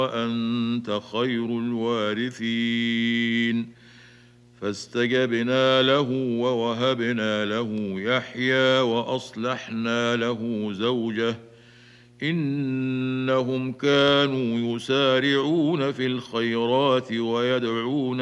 وأنت خير الوارثين. فاستجبنا له ووهبنا له يحيى وأصلحنا له زوجه إنهم كانوا يسارعون في الخيرات ويدعون